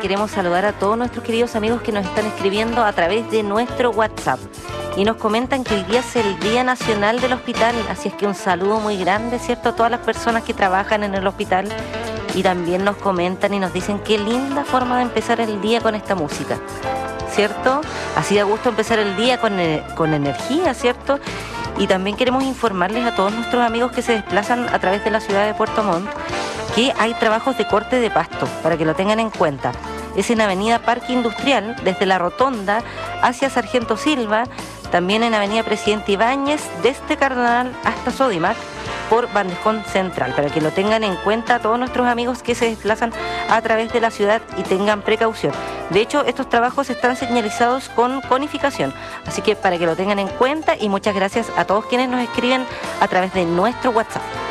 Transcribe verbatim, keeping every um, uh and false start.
queremos saludar a todos nuestros queridos amigos que nos están escribiendo a través de nuestro WhatsApp. Y nos comentan que hoy día es el Día Nacional del Hospital, así es que un saludo muy grande, ¿cierto?, a todas las personas que trabajan en el hospital. Y también nos comentan y nos dicen qué linda forma de empezar el día con esta música, ¿cierto? Así da gusto empezar el día con, con energía, ¿cierto? Y también queremos informarles a todos nuestros amigos que se desplazan a través de la ciudad de Puerto Montt que hay trabajos de corte de pasto, para que lo tengan en cuenta. Es en Avenida Parque Industrial, desde la Rotonda hacia Sargento Silva, también en Avenida Presidente Ibáñez, desde Cardenal hasta Sodimac, por Bandejón Central, para que lo tengan en cuenta todos nuestros amigos que se desplazan a través de la ciudad y tengan precaución. De hecho, estos trabajos están señalizados con conificación, así que para que lo tengan en cuenta, y muchas gracias a todos quienes nos escriben a través de nuestro WhatsApp.